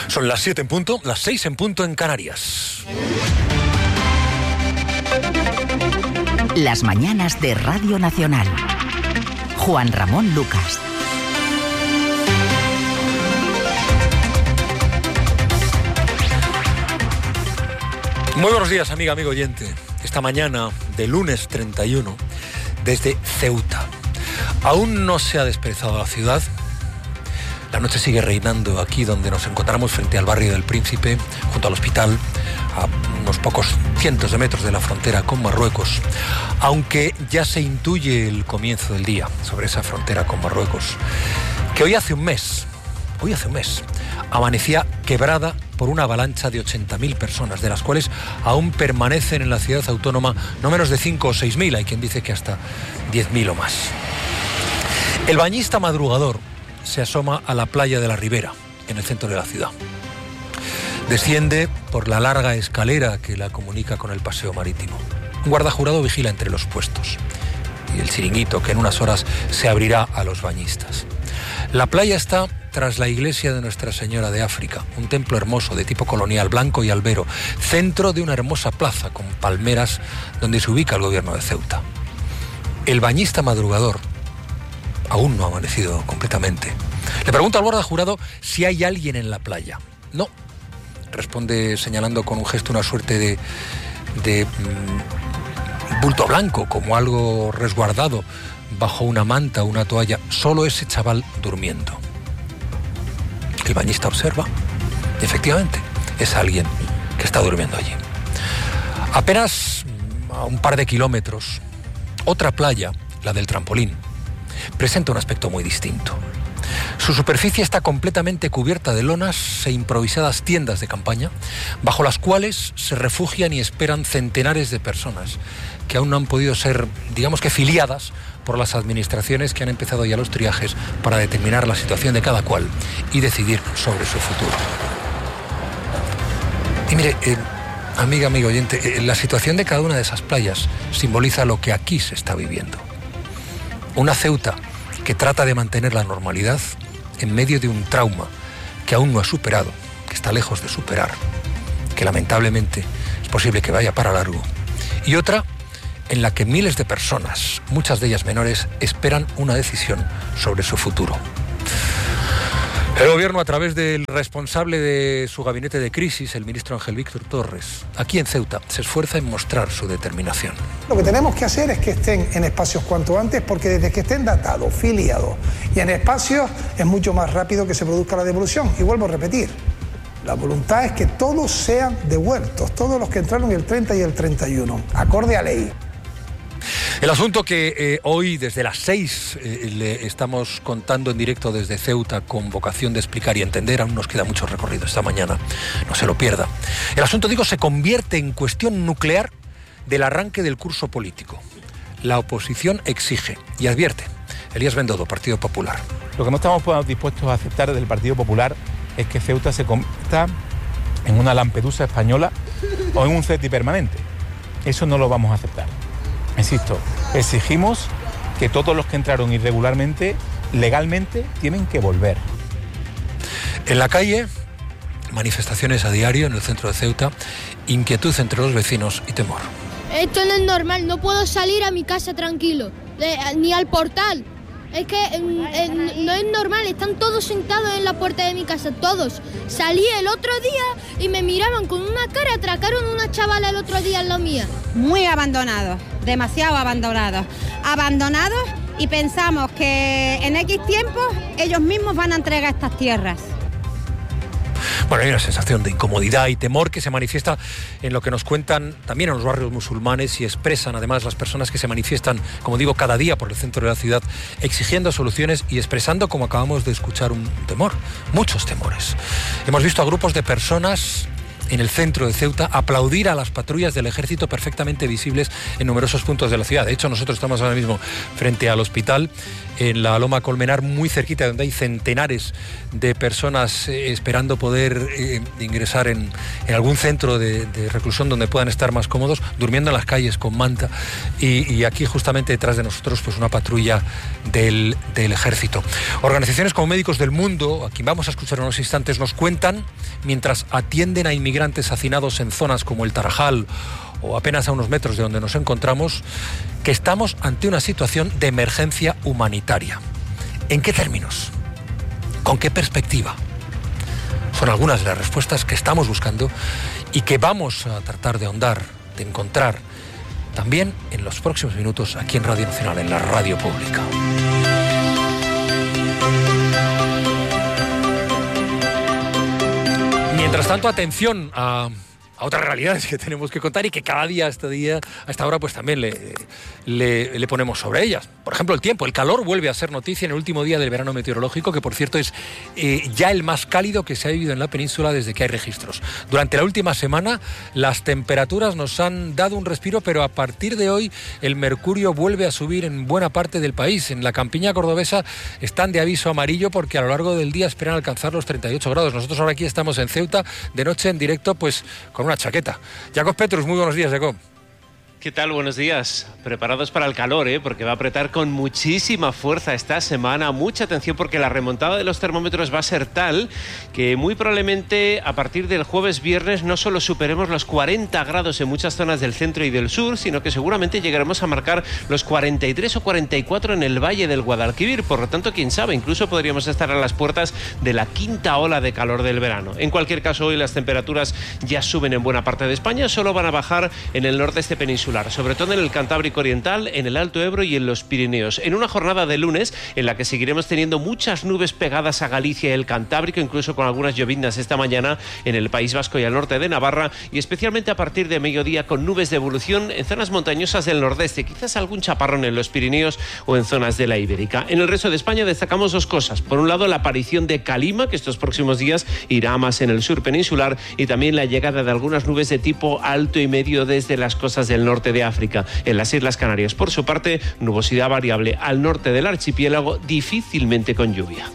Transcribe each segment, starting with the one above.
Son las 7 en punto, las 6 en punto en Canarias. Las mañanas de Radio Nacional. Juan Ramón Lucas. Muy buenos días, amiga, amigo oyente. Esta mañana de lunes 31, desde Ceuta. Aún no se ha desperezado la ciudad. La noche sigue reinando aquí donde nos encontramos, frente al barrio del Príncipe, junto al hospital, a unos pocos cientos de metros de la frontera con Marruecos. Aunque ya se intuye el comienzo del día sobre esa frontera con Marruecos, que hoy hace un mes, amanecía quebrada por una avalancha de 80.000 personas, de las cuales aún permanecen en la ciudad autónoma no menos de 5 o 6.000, hay quien dice que hasta 10.000 o más. El bañista madrugador se asoma a la playa de la Ribera, en el centro de la ciudad. Desciende por la larga escalera que la comunica con el paseo marítimo. Un guardajurado vigila entre los puestos y el chiringuito que en unas horas se abrirá a los bañistas. La playa está tras la iglesia de Nuestra Señora de África, un templo hermoso de tipo colonial, blanco y albero, centro de una hermosa plaza con palmeras donde se ubica el gobierno de Ceuta. El bañista madrugador aún no ha amanecido completamente. Le pregunto al guardajurado si hay alguien en la playa. No, responde señalando con un gesto una suerte de bulto blanco, como algo resguardado bajo una manta o una toalla. Solo ese chaval durmiendo. El bañista observa y efectivamente es alguien que está durmiendo allí. Apenas a un par de kilómetros, otra playa, la del Trampolín, presenta un aspecto muy distinto. Su superficie está completamente cubierta de lonas e improvisadas tiendas de campaña, bajo las cuales se refugian y esperan centenares de personas que aún no han podido ser, digamos que, filiadas por las administraciones que han empezado ya los triajes para determinar la situación de cada cual y decidir sobre su futuro. Y mire, amiga, amigo oyente, la situación de cada una de esas playas simboliza lo que aquí se está viviendo. Una Ceuta que trata de mantener la normalidad en medio de un trauma que aún no ha superado, que está lejos de superar, que lamentablemente es posible que vaya para largo. Y otra en la que miles de personas, muchas de ellas menores, esperan una decisión sobre su futuro. El gobierno, a través del responsable de su gabinete de crisis, el ministro Ángel Víctor Torres, aquí en Ceuta, se esfuerza en mostrar su determinación. Lo que tenemos que hacer es que estén en espacios cuanto antes, porque desde que estén datados, filiados y en espacios es mucho más rápido que se produzca la devolución. Y vuelvo a repetir, la voluntad es que todos sean devueltos, todos los que entraron el 30 y el 31, acorde a ley. El asunto que hoy desde las 6 le estamos contando en directo desde Ceuta con vocación de explicar y entender, aún nos queda mucho recorrido esta mañana, no se lo pierda. El asunto, digo, se convierte en cuestión nuclear del arranque del curso político. La oposición exige y advierte. Elías Bendodo, Partido Popular. Lo que no estamos dispuestos a aceptar desde el Partido Popular es que Ceuta se convierta en una Lampedusa española o en un CETI permanente. Eso no lo vamos a aceptar. Insisto, exigimos que todos los que entraron irregularmente, legalmente, tienen que volver. En la calle, manifestaciones a diario en el centro de Ceuta, inquietud entre los vecinos y temor. Esto no es normal, no puedo salir a mi casa tranquilo, ni al portal. Es que no es normal, están todos sentados en la puerta de mi casa, todos. Salí el otro día y me miraban con una cara, atracaron una chavala el otro día en la mía. Muy abandonados, demasiado abandonados. Abandonados y pensamos que en X tiempo ellos mismos van a entregar estas tierras. Bueno, hay una sensación de incomodidad y temor que se manifiesta en lo que nos cuentan también en los barrios musulmanes y expresan además las personas que se manifiestan, como digo, cada día por el centro de la ciudad, exigiendo soluciones y expresando, como acabamos de escuchar, un temor, muchos temores. Hemos visto a grupos de personas en el centro de Ceuta, aplaudir a las patrullas del ejército perfectamente visibles en numerosos puntos de la ciudad. De hecho, nosotros estamos ahora mismo frente al hospital, en la Loma Colmenar, muy cerquita, donde hay centenares de personas esperando poder ingresar en algún centro de reclusión donde puedan estar más cómodos, durmiendo en las calles con manta, y aquí justamente detrás de nosotros pues una patrulla del ejército. Organizaciones como Médicos del Mundo, a quien vamos a escuchar en unos instantes, nos cuentan, mientras atienden a inmigrantes hacinados en zonas como el Tarajal o apenas a unos metros de donde nos encontramos, que estamos ante una situación de emergencia humanitaria. ¿En qué términos? ¿Con qué perspectiva? Son algunas de las respuestas que estamos buscando y que vamos a tratar de ahondar, de encontrar también en los próximos minutos aquí en Radio Nacional, en la radio pública. Mientras tanto, atención a otras realidades que tenemos que contar y que cada día, a esta hora, pues también le ponemos sobre ellas. Por ejemplo, el tiempo. El calor vuelve a ser noticia en el último día del verano meteorológico, que por cierto es ya el más cálido que se ha vivido en la península desde que hay registros. Durante la última semana las temperaturas nos han dado un respiro, pero a partir de hoy el mercurio vuelve a subir en buena parte del país. En la campiña cordobesa están de aviso amarillo porque a lo largo del día esperan alcanzar los 38 grados. Nosotros ahora aquí estamos en Ceuta, de noche en directo, pues con una chaqueta. Jacob Petrus, muy buenos días, Jacob. ¿Qué tal? Buenos días. Preparados para el calor, porque va a apretar con muchísima fuerza esta semana. Mucha atención porque la remontada de los termómetros va a ser tal que muy probablemente a partir del jueves-viernes no solo superemos los 40 grados en muchas zonas del centro y del sur, sino que seguramente llegaremos a marcar los 43 o 44 en el Valle del Guadalquivir. Por lo tanto, quién sabe, incluso podríamos estar a las puertas de la quinta ola de calor del verano. En cualquier caso, hoy las temperaturas ya suben en buena parte de España, solo van a bajar en el nordeste peninsular, sobre todo en el Cantábrico Oriental, en el Alto Ebro y en los Pirineos. En una jornada de lunes en la que seguiremos teniendo muchas nubes pegadas a Galicia y el Cantábrico, incluso con algunas lloviznas esta mañana en el País Vasco y al norte de Navarra, y especialmente a partir de mediodía con nubes de evolución en zonas montañosas del nordeste, quizás algún chaparrón en los Pirineos o en zonas de la Ibérica. En el resto de España destacamos dos cosas. Por un lado, la aparición de calima, que estos próximos días irá más en el sur peninsular, y también la llegada de algunas nubes de tipo alto y medio desde las costas del norte de África. En las Islas Canarias, por su parte, nubosidad variable al norte del archipiélago, difícilmente con lluvia.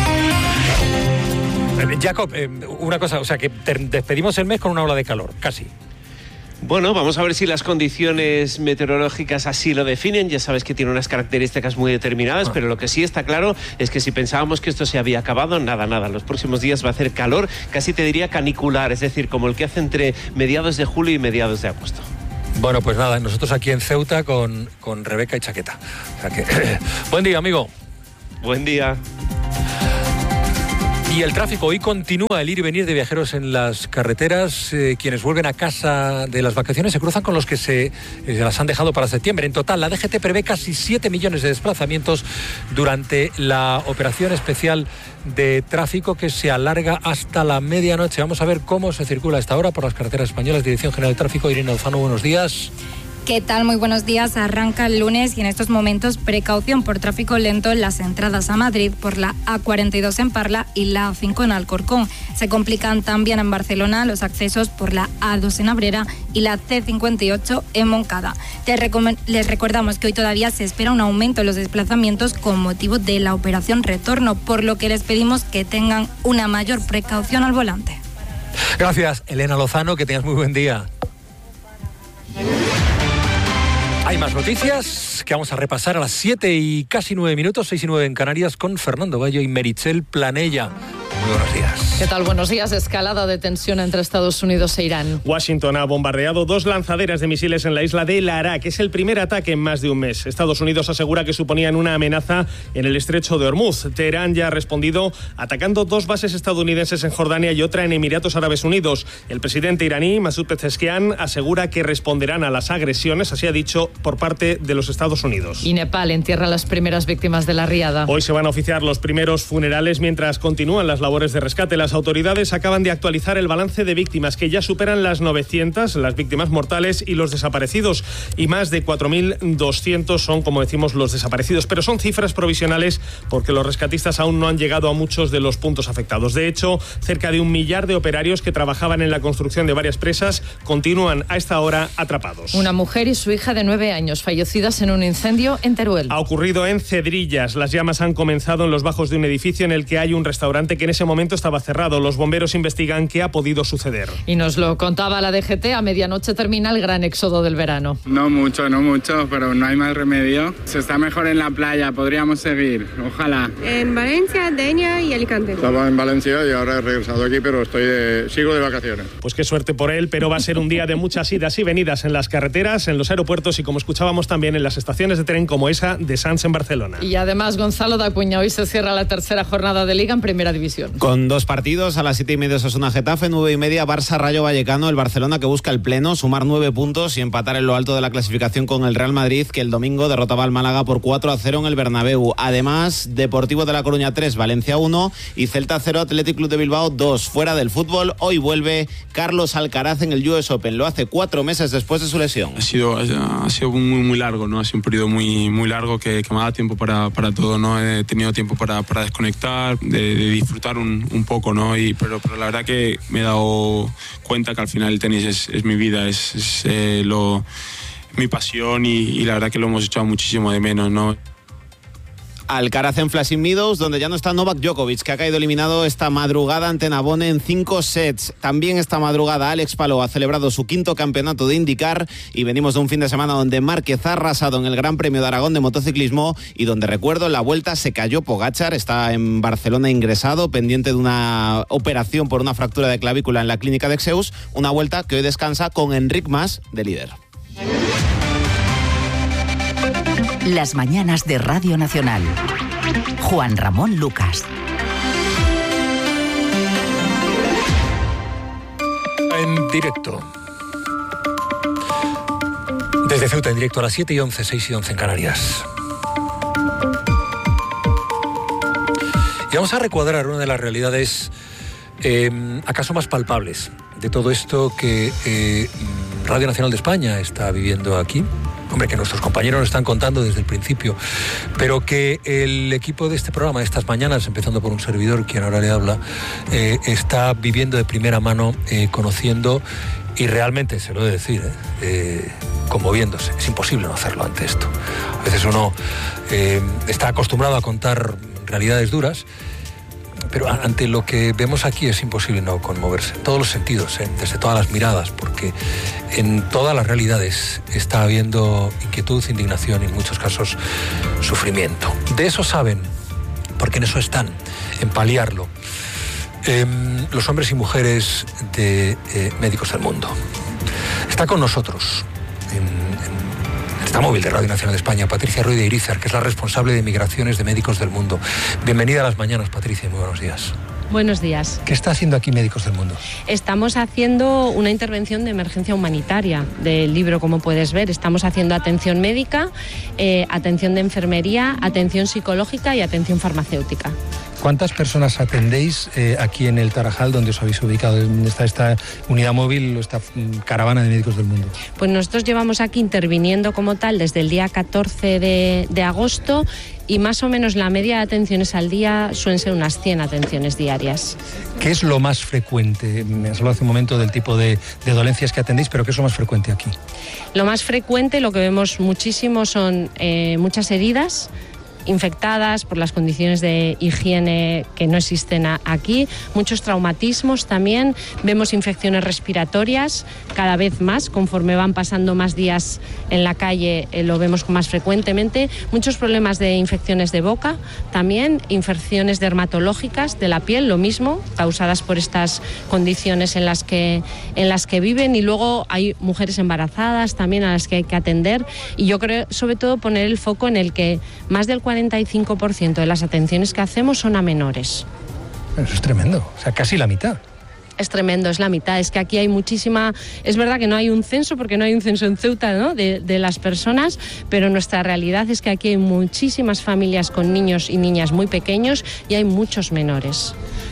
Jacob, una cosa, o sea que despedimos el mes con una ola de calor, casi. Bueno, vamos a ver si las condiciones meteorológicas así lo definen. Ya sabes que tiene unas características muy determinadas, pero lo que sí está claro es que si pensábamos que esto se había acabado, nada. Los próximos días va a hacer calor, casi te diría canicular, es decir, como el que hace entre mediados de julio y mediados de agosto. Bueno, pues nada, nosotros aquí en Ceuta con Rebeca y chaqueta. O sea que, buen día, amigo. Buen día. Y el tráfico hoy continúa, el ir y venir de viajeros en las carreteras. Quienes vuelven a casa de las vacaciones se cruzan con los que se las han dejado para septiembre. En total, la DGT prevé casi 7 millones de desplazamientos durante la operación especial de tráfico que se alarga hasta la medianoche. Vamos a ver cómo se circula a esta hora por las carreteras españolas. Dirección General de Tráfico, Irene Lozano, buenos días. ¿Qué tal? Muy buenos días. Arranca el lunes y en estos momentos precaución por tráfico lento en las entradas a Madrid por la A42 en Parla y la A5 en Alcorcón. Se complican también en Barcelona los accesos por la A2 en Abrera y la C58 en Moncada. Les recordamos que hoy todavía se espera un aumento en los desplazamientos con motivo de la operación Retorno, por lo que les pedimos que tengan una mayor precaución al volante. Gracias, Elena Lozano, que tengas muy buen día. Hay más noticias que vamos a repasar a las 7 y casi 9 minutos, 6 y 9 en Canarias, con Fernando Bayo y Meritxell Planella. Muy buenos días. ¿Qué tal? Buenos días. Escalada de tensión entre Estados Unidos e Irán. Washington ha bombardeado 2 lanzaderas de misiles en la isla de Larak. Es el primer ataque en más de un mes. Estados Unidos asegura que suponían una amenaza en el estrecho de Hormuz. Teherán ya ha respondido atacando 2 bases estadounidenses en Jordania y otra en Emiratos Árabes Unidos. El presidente iraní, Masoud Pezeshkian, asegura que responderán a las agresiones, así ha dicho, por parte de los Estados Unidos. Y Nepal entierra a las primeras víctimas de la riada. Hoy se van a oficiar los primeros funerales mientras continúan las labores de rescate. Las autoridades acaban de actualizar el balance de víctimas, que ya superan las 900, las víctimas mortales y los desaparecidos, y más de 4.200 son, como decimos, los desaparecidos. Pero son cifras provisionales porque los rescatistas aún no han llegado a muchos de los puntos afectados. De hecho, cerca de 1 millar de operarios que trabajaban en la construcción de varias presas continúan a esta hora atrapados. Una mujer y su hija de 9 años fallecidas en un incendio en Teruel. Ha ocurrido en Cedrillas. Las llamas han comenzado en los bajos de un edificio en el que hay un restaurante que en ese momento estaba cerrado. Los bomberos investigan qué ha podido suceder. Y nos lo contaba la DGT, a medianoche termina el gran éxodo del verano. No mucho, pero no hay más remedio. Se está mejor en la playa, podríamos seguir, ojalá. En Valencia, Denia y Alicante. Estaba en Valencia y ahora he regresado aquí, pero sigo de vacaciones. Pues qué suerte por él, pero va a ser un día de muchas idas y venidas en las carreteras, en los aeropuertos y, como escuchábamos, también en las estaciones de tren como esa de Sants en Barcelona. Y además, Gonzalo Dacuña, hoy se cierra la tercera jornada de Liga en Primera División. Con 2 partidos, a las 7:30 Osasuna-Getafe, 9:30 Barça-Rayo Vallecano, el Barcelona que busca el pleno, sumar 9 puntos y empatar en lo alto de la clasificación con el Real Madrid, que el domingo derrotaba al Málaga por 4-0 en el Bernabéu. Además, Deportivo de La Coruña 3, Valencia 1 y Celta 0, Athletic Club de Bilbao 2. Fuera del fútbol, hoy vuelve Carlos Alcaraz en el US Open. Lo hace 4 meses después de su lesión. Ha sido muy largo, ¿no? Ha sido un periodo muy largo que me ha dado tiempo para todo, ¿no? He tenido tiempo para desconectar, de disfrutar un poco, ¿no? Pero la verdad que me he dado cuenta que al final el tenis es mi vida, es mi pasión y la verdad que lo hemos echado muchísimo de menos, ¿no? Alcaraz en Flushing Meadows, donde ya no está Novak Djokovic, que ha caído eliminado esta madrugada ante Navone en 5 sets. También esta madrugada Alex Palou ha celebrado su 5º campeonato de IndyCar y venimos de un fin de semana donde Márquez ha arrasado en el Gran Premio de Aragón de motociclismo y donde, recuerdo, en la vuelta se cayó Pogačar. Está en Barcelona ingresado, pendiente de una operación por una fractura de clavícula en la clínica de Exeus. Una vuelta que hoy descansa con Enric Mas de líder. Las mañanas de Radio Nacional. Juan Ramón Lucas. En directo. Desde Ceuta, en directo a las 7:11, 6:11 en Canarias. Y vamos a recuadrar una de las realidades acaso más palpables de todo esto que Radio Nacional de España está viviendo aquí. Hombre, que nuestros compañeros nos están contando desde el principio, pero que el equipo de este programa, de estas mañanas, empezando por un servidor, quien ahora le habla, está viviendo de primera mano, conociendo, y realmente, se lo he de decir, conmoviéndose. Es imposible no hacerlo ante esto. A veces uno está acostumbrado a contar realidades duras, pero ante lo que vemos aquí es imposible no conmoverse, en todos los sentidos, desde todas las miradas, porque en todas las realidades está habiendo inquietud, indignación y en muchos casos sufrimiento. De eso saben, porque en eso están, en paliarlo, los hombres y mujeres de Médicos del Mundo. Está con nosotros esta móvil de Radio Nacional de España, Patricia Ruiz de Irizar, que es la responsable de Migraciones de Médicos del Mundo. Bienvenida a las mañanas, Patricia, muy buenos días. Buenos días. ¿Qué está haciendo aquí Médicos del Mundo? Estamos haciendo una intervención de emergencia humanitaria del libro, como puedes ver. Estamos haciendo atención médica, atención de enfermería, atención psicológica y atención farmacéutica. ¿Cuántas personas atendéis aquí en el Tarajal, donde os habéis ubicado? ¿Está esta unidad móvil o esta caravana de Médicos del Mundo? Pues nosotros llevamos aquí interviniendo como tal desde el día 14 de agosto y más o menos la media de atenciones al día suelen ser unas 100 atenciones diarias. ¿Qué es lo más frecuente? Me has hablado hace un momento del tipo de dolencias que atendéis, pero ¿qué es lo más frecuente aquí? Lo más frecuente, lo que vemos muchísimo son muchas heridas infectadas por las condiciones de higiene que no existen aquí, muchos traumatismos también, vemos infecciones respiratorias cada vez más, conforme van pasando más días en la calle lo vemos más frecuentemente, muchos problemas de infecciones de boca, también infecciones dermatológicas de la piel, lo mismo, causadas por estas condiciones en las que viven, y luego hay mujeres embarazadas también a las que hay que atender, y yo creo sobre todo poner el foco en el que más del 45% de las atenciones que hacemos son a menores. Eso es tremendo, o sea, casi la mitad. Es tremendo, es la mitad. Es que aquí hay muchísima... Es verdad que no hay un censo, porque no hay un censo en Ceuta, ¿no?, de las personas, pero nuestra realidad es que aquí hay muchísimas familias con niños y niñas muy pequeños y hay muchos menores.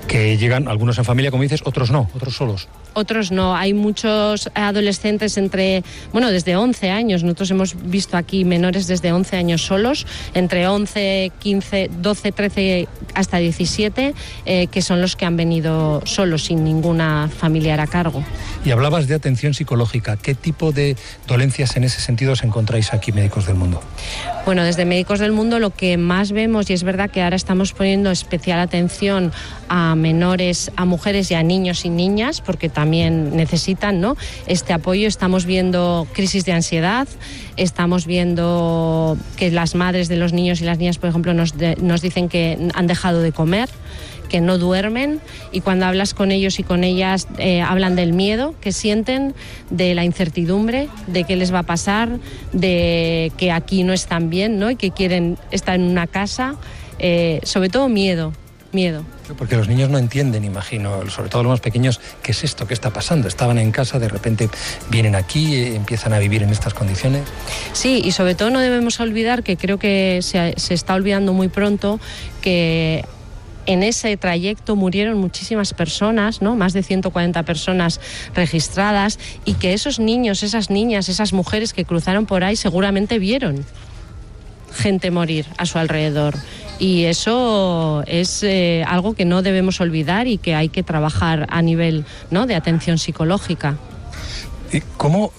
que llegan algunos en familia, como dices, otros no, otros solos. Otros no, hay muchos adolescentes desde 11 años, nosotros hemos visto aquí menores desde 11 años solos, entre 11, 15, 12, 13 hasta 17, que son los que han venido solos, sin ninguna familiar a cargo. Y hablabas de atención psicológica, ¿qué tipo de dolencias en ese sentido os encontráis aquí, Médicos del Mundo? Bueno, desde Médicos del Mundo lo que más vemos, y es verdad que ahora estamos poniendo especial atención a menores, a mujeres y a niños y niñas, porque también necesitan, ¿no?, este apoyo. Estamos viendo crisis de ansiedad, estamos viendo que las madres de los niños y las niñas, por ejemplo, nos dicen que han dejado de comer, que no duermen, y cuando hablas con ellos y con ellas hablan del miedo que sienten, de la incertidumbre, de qué les va a pasar, de que aquí no están bien, ¿no?, y que quieren estar en una casa, sobre todo miedo. Porque los niños no entienden, imagino, sobre todo los más pequeños, qué es esto, qué está pasando. Estaban en casa, de repente vienen aquí, empiezan a vivir en estas condiciones. Sí, y sobre todo no debemos olvidar, que creo que se está olvidando muy pronto, que en ese trayecto murieron muchísimas personas, ¿no?, más de 140 personas registradas, y que esos niños, esas niñas, esas mujeres que cruzaron por ahí seguramente vieron gente morir a su alrededor. Y eso es algo que no debemos olvidar y que hay que trabajar a nivel, ¿no?, de atención psicológica. ¿Cómo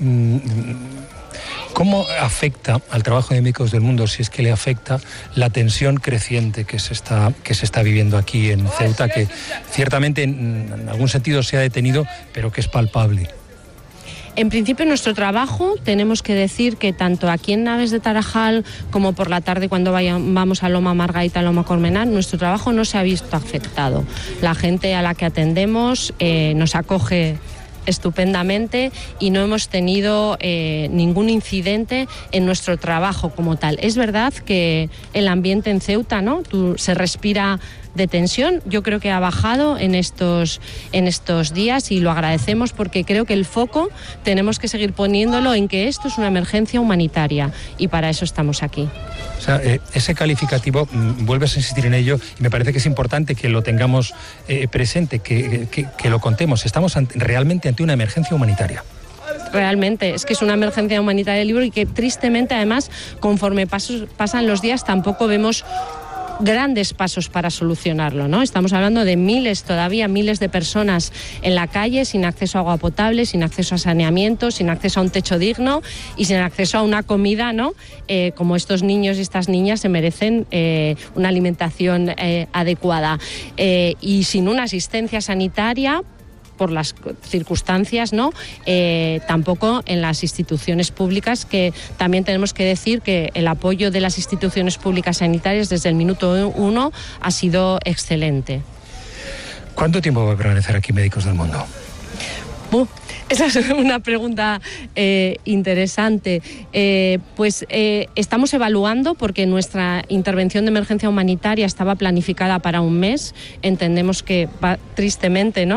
afecta al trabajo de Médicos del Mundo, si es que le afecta, la tensión creciente que se está viviendo aquí en Ceuta, que ciertamente en algún sentido se ha detenido, pero que es palpable? En principio, nuestro trabajo, tenemos que decir que tanto aquí en Naves de Tarajal como por la tarde cuando vamos a Loma Margarita, Loma Colmenar, nuestro trabajo no se ha visto afectado. La gente a la que atendemos nos acoge estupendamente y no hemos tenido ningún incidente en nuestro trabajo como tal. Es verdad que el ambiente en Ceuta, ¿no?, se respira de tensión. Yo creo que ha bajado en estos días, y lo agradecemos, porque creo que el foco tenemos que seguir poniéndolo en que esto es una emergencia humanitaria, y para eso estamos aquí. O sea, ese calificativo, vuelves a insistir en ello, y me parece que es importante que lo tengamos presente, que lo contemos. Estamos realmente ante una emergencia humanitaria. Realmente, es que es una emergencia humanitaria libre, y que tristemente, además, conforme pasan los días, tampoco vemos grandes pasos para solucionarlo, ¿no? Estamos hablando de miles de personas en la calle, sin acceso a agua potable, sin acceso a saneamiento, sin acceso a un techo digno y sin acceso a una comida, ¿no? Como estos niños y estas niñas se merecen una alimentación adecuada, y sin una asistencia sanitaria por las circunstancias, ¿no? Tampoco en las instituciones públicas, que también tenemos que decir que el apoyo de las instituciones públicas sanitarias desde el minuto 1 ha sido excelente. ¿Cuánto tiempo va a permanecer aquí Médicos del Mundo? Esa es una pregunta interesante. Estamos evaluando, porque nuestra intervención de emergencia humanitaria estaba planificada para un mes. Entendemos que va, tristemente, ¿no?,